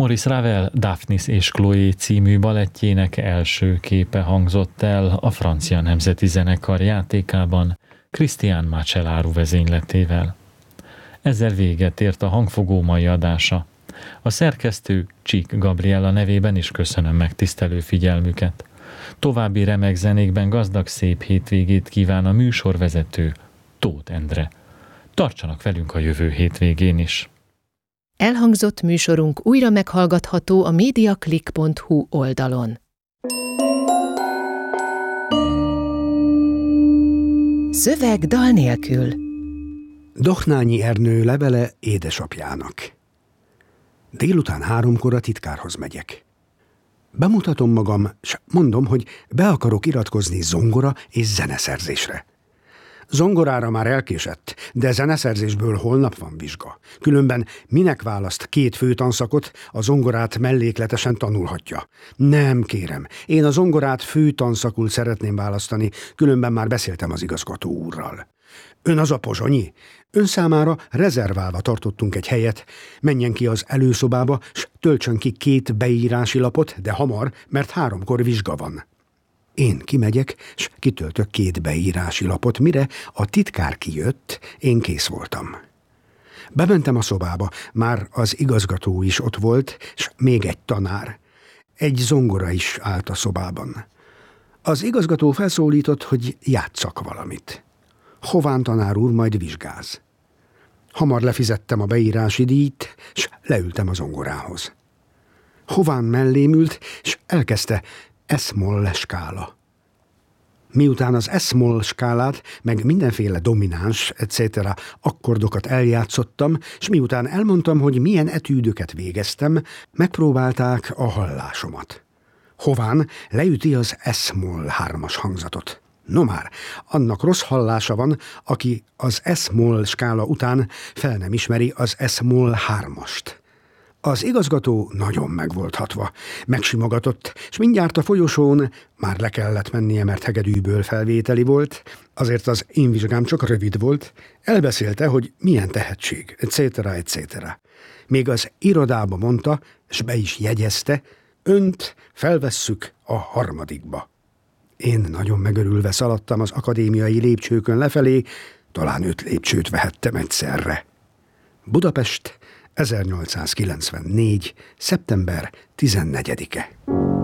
Maurice Ravel Daphnis és Chloé című balettjének első képe hangzott el a Francia Nemzeti Zenekar játékában Christian Macellaro vezényletével. Ezzel véget ért a Hangfogó mai adása. A szerkesztő Csík Gabriella nevében is köszönöm megtisztelő figyelmüket. További remek zenékben gazdag szép hétvégét kíván a műsorvezető Tóth Endre. Tartsanak velünk a jövő hétvégén is. Elhangzott műsorunk újra meghallgatható a mediaclick.hu oldalon. Szöveg dal nélkül. Doknányi Ernő levele édesapjának. Délután 3-kor a titkárhoz megyek. Bemutatom magam, s mondom, hogy be akarok iratkozni zongora és zeneszerzésre. Zongorára már elkésett, de zeneszerzésből holnap van vizsga. Különben minek választ 2 főtanszakot, a zongorát mellékletesen tanulhatja. Nem, kérem, én a zongorát főtanszakul szeretném választani, különben már beszéltem az igazgató úrral. Ön az a Pozsonyi? Ön számára rezerválva tartottunk egy helyet. Menjen ki az előszobába, s töltsön ki 2 beírási lapot, de hamar, mert 3-kor vizsga van. Én kimegyek, s kitöltök 2 beírási lapot, mire a titkár kijött, én kész voltam. Bementem a szobába, már az igazgató is ott volt, s még egy tanár. Egy zongora is állt a szobában. Az igazgató felszólított, hogy játsszak valamit. Hován tanár úr majd vizsgáz. Hamar lefizettem a beírási díjt, s leültem a zongorához. Hován mellém ült, s elkezdte S-moll skála. Miután az S-moll skálát, meg mindenféle domináns, etc. akkordokat eljátszottam, és miután elmondtam, hogy milyen etűdöket végeztem, megpróbálták a hallásomat. Hován leüti az S-moll 3-as hangzatot. No már, annak rossz hallása van, aki az S-moll skála után fel nem ismeri az S-moll 3-ast. Az igazgató nagyon meg volt hatva, megsimogatott, és mindjárt a folyosón, már le kellett mennie, mert hegedűből felvételi volt, azért az én vizsgám csak rövid volt, elbeszélte, hogy milyen tehetség, etc. Még az irodába mondta, és be is jegyezte, önt felvesszük a 3-ba. Én nagyon megörülve szaladtam az akadémiai lépcsőkön lefelé, talán 5 lépcsőt vehettem egyszerre. Budapest, 1894. szeptember 14-e.